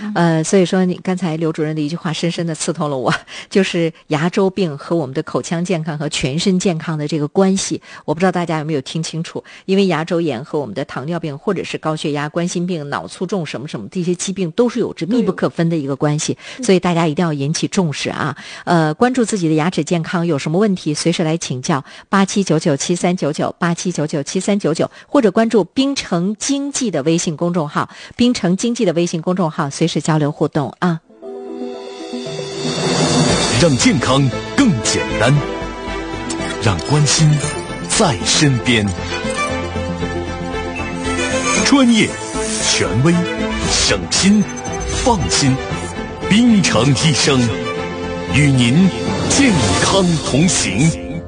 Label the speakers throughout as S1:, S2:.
S1: 所以说你刚才刘主任的一句话深深的刺痛了我，就是牙周病和我们的口腔健康和全身健康的这个关系，我不知道大家有没有听清楚，因为牙周炎和我们的糖尿病或者是高血压、冠心病、脑卒中什么什么这些疾病都是有着密不可分的一个关系，所以大家一定要引起重视啊！关注自己的牙齿健康，有什么问题随时来请教8799739987997399，或者关注滨城经济的微信公众号，滨城经济的微信公众号随时交流互动啊！
S2: 让健康更简单，让关心在身边，专业、权威、省心、放心，滨城医生与您健康同行。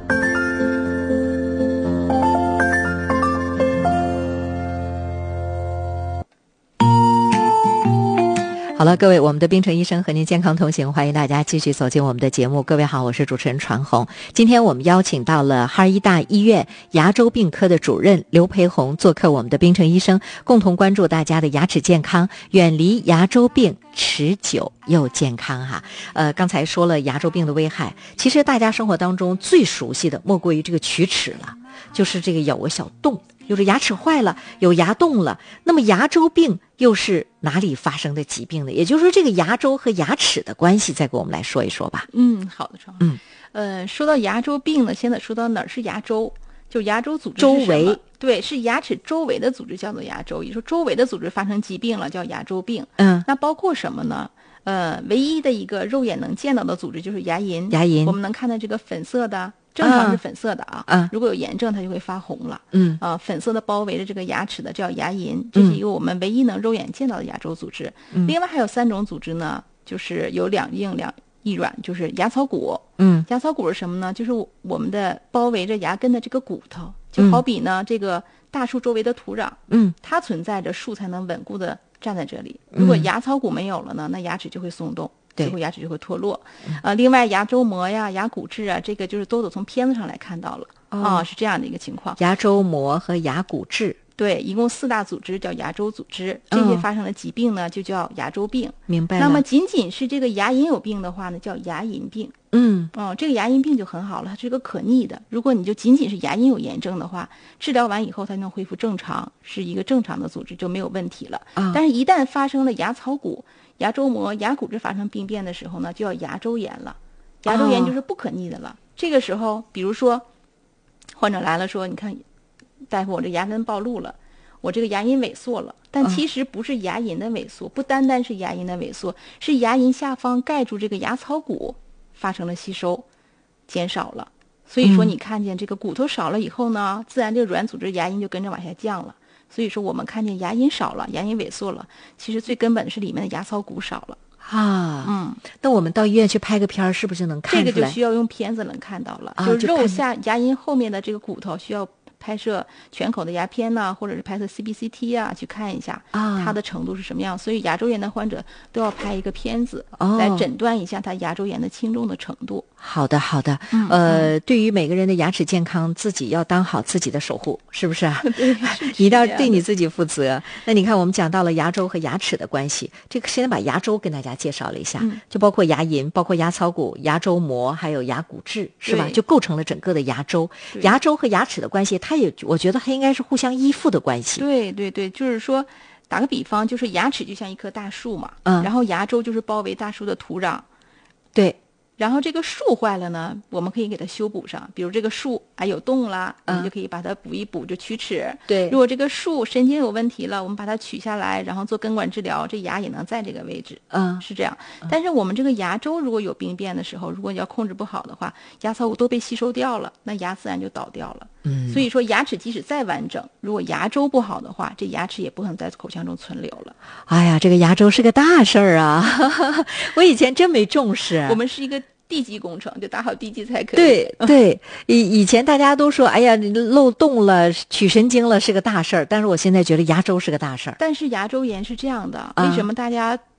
S1: 好了，各位，我们的滨城医生和您健康同行，欢迎大家继续走进我们的节目。各位好，我是主持人传红。今天我们邀请到了哈尔医大医院牙周病科的主任刘培红做客我们的滨城医生，共同关注大家的牙齿健康，远离牙周病，持久又健康哈。刚才说了牙周病的危害，其实大家生活当中最熟悉的莫过于这个龋齿了，就是这个有个小洞，有着牙齿坏了，有牙洞了。那么牙周病又是哪里发生的疾病呢？也就是说，这个牙周和牙齿的关系，再给我们来说一说吧。
S3: 好的，说到牙周病呢，现在说到哪儿是牙周，就牙周组织
S1: 周围，
S3: 对，是牙齿周围的组织叫做牙周，也就是说周围的组织发生疾病了，叫牙周病。那包括什么呢？唯一的一个肉眼能见到的组织就是牙龈，我们能看到这个粉色的。正常是粉色的如果有炎症它就会发红了。粉色的包围着这个牙齿的叫牙龈，这是一个我们唯一能肉眼见到的牙周组织。另外还有3种组织呢，就是有两硬一软，就是牙槽骨。牙槽骨是什么呢？就是我们的包围着牙根的这个骨头，就好比呢这个大树周围的土壤，它存在着树才能稳固的站在这里。如果牙槽骨没有了呢，那牙齿就会松动，最后牙齿就会脱落。另外牙周膜呀、牙骨质啊，这个就是都从片子上来看到了。是这样的一个情况。
S1: 牙周膜和牙骨质，
S3: 对，一共4大组织叫牙周组织，这些发生的疾病呢就叫牙周病。
S1: 明白了。
S3: 那么仅仅是这个牙龈有病的话呢，叫牙龈病。这个牙龈病就很好了，它是个可逆的。如果你就仅仅是牙龈有炎症的话，治疗完以后它能恢复正常，是一个正常的组织就没有问题了。但是一旦发生了牙槽骨、牙周膜、牙骨质发生病变的时候呢，就要牙周炎了。牙周炎就是不可逆的了。这个时候比如说患者来了说，你看大夫，我这牙根暴露了，我这个牙龈萎缩了，但其实不是牙龈的萎缩，不单单是牙龈的萎缩，是牙龈下方盖住这个牙槽骨发生了吸收，减少了。所以说你看见这个骨头少了以后呢，自然这个软组织牙龈就跟着往下降了。所以说我们看见牙龈少了，牙龈萎缩了，其实最根本的是里面的牙槽骨少了。
S1: 那我们到医院去拍个片儿，是不是就能看出来？
S3: 这个就需要用片子能看到了，就是肉下牙龈后面的这个骨头需要拍摄全口的牙片呐，或者是拍摄 CBCT 啊，去看一下它的程度是什么样。所以牙周炎的患者都要拍一个片子来诊断一下他牙周炎的轻重的程度。
S1: 好的。对于每个人的牙齿健康，自己要当好自己的守护，是不是啊？
S3: 对，
S1: 一定要对你自己负责。那你看，我们讲到了牙周和牙齿的关系，这个先把牙周跟大家介绍了一下，就包括牙龈、包括牙槽骨、牙周膜，还有牙骨质，是吧？就构成了整个的牙周。牙周和牙齿的关系，我觉得它应该是互相依附的关系。
S3: 对，就是说打个比方，就是牙齿就像一棵大树嘛，然后牙周就是包围大树的土壤。
S1: 对。
S3: 然后这个树坏了呢，我们可以给它修补上，比如这个树有洞了，我们就可以把它补一补，就龋齿。
S1: 对，
S3: 如果这个树神经有问题了，我们把它取下来，然后做根管治疗，这牙也能在这个位置。是这样。但是我们这个牙周如果有病变的时候，如果你要控制不好的话，牙槽骨都被吸收掉了，那牙自然就倒掉了。所以说牙齿即使再完整，如果牙周不好的话，这牙齿也不可能在口腔中存留了。
S1: 哎呀，这个牙周是个大事儿啊！我以前真没重视。
S3: 我们是一个地基工程，就打好地基才可以。
S1: 对，以前大家都说，哎呀，你漏洞了、取神经了是个大事儿，但是我现在觉得牙周是个大事儿。
S3: 但是牙周炎是这样的，为什么大家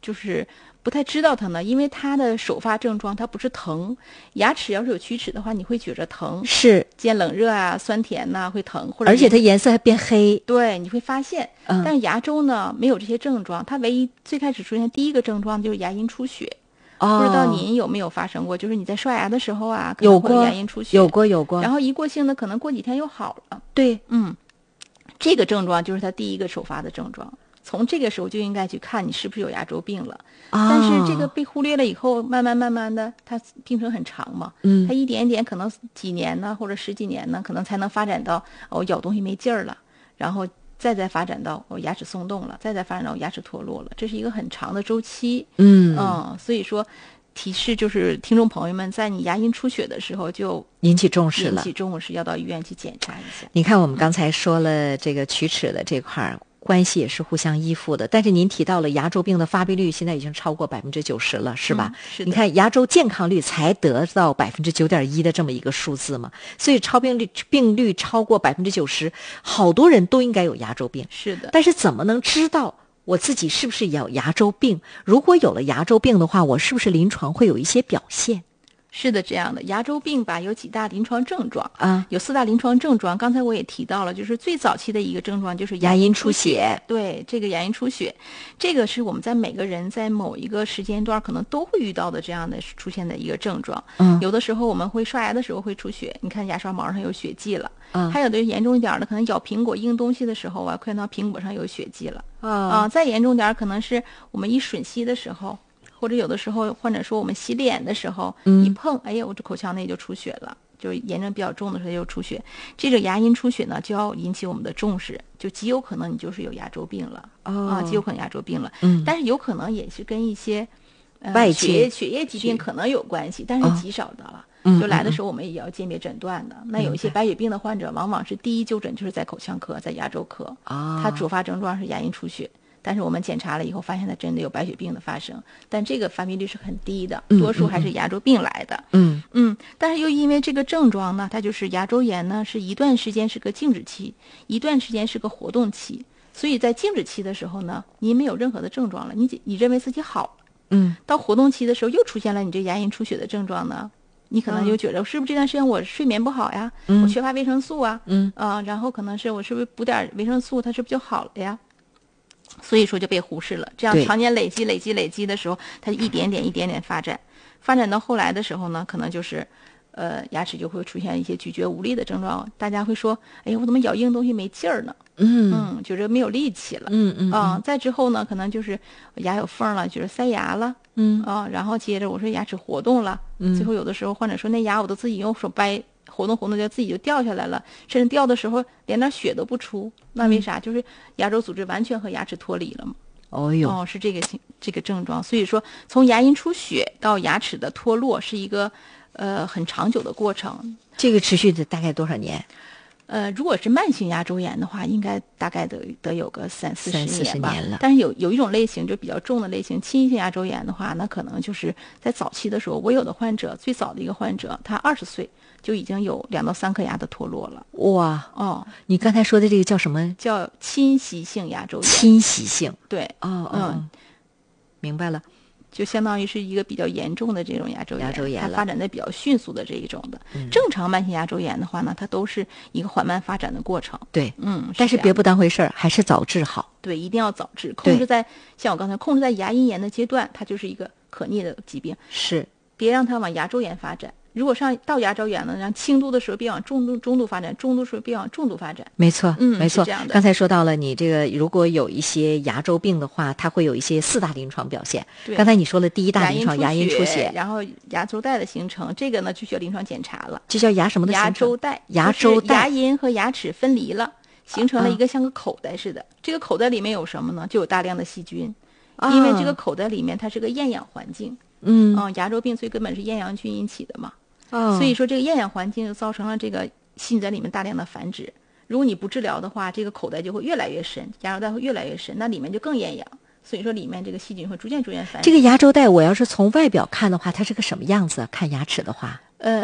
S3: 就是不太知道它呢？因为它的首发症状它不是疼，牙齿要是有龋齿的话，你会觉着疼，
S1: 是
S3: 见冷热啊、酸甜呐、会疼，或者
S1: 而且它颜色还变黑。
S3: 对，你会发现。但是牙周呢没有这些症状，它唯一最开始出现第一个症状就是牙龈出血。不知道您有没有发生过？就是你在刷牙的时候啊，可能会有牙龈出血，
S1: 有过。
S3: 然后一过性的，可能过几天又好了。
S1: 对，
S3: 这个症状就是它第一个首发的症状。从这个时候就应该去看你是不是有牙周病了。但是这个被忽略了以后，慢慢的，它病程很长嘛，它一点点可能几年呢，或者10几年呢，可能才能发展到咬东西没劲儿了，然后再发展到牙齿松动了，再发展到牙齿脱落了，这是一个很长的周期。所以说提示就是听众朋友们，在你牙龈出血的时候就
S1: 引起重视了，
S3: 要到医院去检查一下。
S1: 你看我们刚才说了这个龋齿的这块关系也是互相依附的，但是您提到了牙周病的发病率现在已经超过90%了，是吧？
S3: 是的。
S1: 你看牙周健康率才得到9.1%的这么一个数字嘛，所以病率超过90%，好多人都应该有牙周病。
S3: 是的。
S1: 但是怎么能知道我自己是不是有牙周病？如果有了牙周病的话，我是不是临床会有一些表现？
S3: 是的，这样的牙周病吧，有几大临床症状有4大临床症状。刚才我也提到了，就是最早期的一个症状就是
S1: 牙龈出血。
S3: 对，这个牙龈出血，这个是我们在每个人在某一个时间段可能都会遇到的这样的出现的一个症状。有的时候我们会刷牙的时候会出血，你看牙刷毛上有血迹了。还有的严重一点的，可能咬苹果硬东西的时候啊，看到苹果上有血迹了。再严重点，可能是我们一吮吸的时候。或者有的时候患者说我们洗脸的时候一碰，哎呀，我这口腔内就出血了，就炎症比较重的时候就出血。这个牙龈出血呢，就要引起我们的重视，就极有可能你就是有牙周病了。极有可能牙周病了。但是有可能也是跟一些
S1: 外界
S3: 血液疾病可能有关系，但是极少的了。就来的时候我们也要鉴别诊断的。那有一些白血病的患者，往往是第一就诊就是在口腔科，在牙周科。他主发症状是牙龈出血。但是我们检查了以后，发现它真的有白血病的发生，但这个发病率是很低的，多数还是牙周病来的。但是又因为这个症状呢，它就是牙周炎呢，是一段时间是个静止期，一段时间是个活动期。所以在静止期的时候呢，您没有任何的症状了，你认为自己好了。到活动期的时候又出现了你这牙龈出血的症状呢，你可能就觉得是不是这段时间我睡眠不好呀，我缺乏维生素啊，然后可能是我是不是补点维生素，它是不是就好了呀？所以说就被忽视了，这样常年累积的时候，它就一点点发展到后来的时候呢，可能就是牙齿就会出现一些咀嚼无力的症状，大家会说，哎呀，我怎么咬硬东西没劲儿呢？觉着没有力气了。再之后呢，可能就是牙有缝了，觉得塞牙了。然后接着我说牙齿活动了。最后有的时候患者说那牙我都自己用手掰。活动就自己就掉下来了，甚至掉的时候连点血都不出。那为啥？就是牙周组织完全和牙齿脱离了嘛。是这个症状。所以说，从牙龈出血到牙齿的脱落是一个很长久的过程。
S1: 这个持续的大概多少年？
S3: 如果是慢性牙周炎的话，应该大概得有个30-40年吧。
S1: 了。
S3: 但是有一种类型就比较重的类型，侵性牙周炎的话，那可能就是在早期的时候，我有的患者最早的一个患者，他20岁就已经有2到3颗牙的脱落了。
S1: 哇！你刚才说的这个叫什么？
S3: 叫侵袭性牙周炎。
S1: 侵袭性。
S3: 对。
S1: 明白了。
S3: 就相当于是一个比较严重的这种牙周炎，它发展的比较迅速的这一种的。正常慢性牙周炎的话呢，它都是一个缓慢发展的过程。
S1: 对，但是别不当回事儿，还是早治好。
S3: 对，一定要早治，像我刚才控制在牙龈炎的阶段，它就是一个可逆的疾病。
S1: 是，
S3: 别让它往牙周炎发展。如果到牙周炎了，让轻度的时候别往中度发展，中度时候别往重度发展。
S1: 没错，没错。
S3: 这样的。
S1: 刚才说到了你这个，如果有一些牙周病的话，它会有一些4大临床表现。刚才你说了第一大临床牙龈出血，
S3: 然后牙周带的形成，这个呢就需要临床检查了。
S1: 这叫牙什么的形成？
S3: 牙周带。
S1: 牙周带，
S3: 牙龈和牙齿分离了，形成了一个像个口袋似的。这个口袋里面有什么呢？就有大量的细菌，因为这个口袋里面它是个厌氧环境。牙周病最根本是厌氧菌引起的嘛。所以说这个厌氧环境就造成了这个细菌在里面大量的繁殖。如果你不治疗的话，这个口袋就会越来越深，牙周带会越来越深，那里面就更厌氧，所以说里面这个细菌会逐渐繁殖。
S1: 这个牙周带我要是从外表看的话，它是个什么样子？看牙齿的话，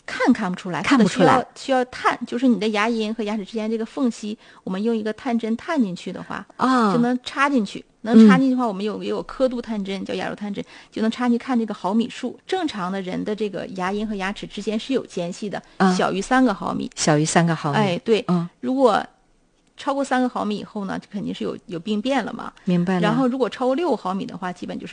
S3: 看不出来，
S1: 看不出来，
S3: 需要探，就是你的牙龈和牙齿之间这个缝隙，我们用一个探针探进去的话，就能插进去。能插进去的话，我们有刻度探针，叫牙肉探针，就能插进去看这个毫米数。正常的人的这个牙龈和牙齿之间是有间隙的，小于3个毫米。
S1: 小于3个毫米。
S3: 哎，对，如果超过3个毫米以后呢，就肯定是有病变了嘛。
S1: 明白了。
S3: 然后如果超过6毫米的话，基本就是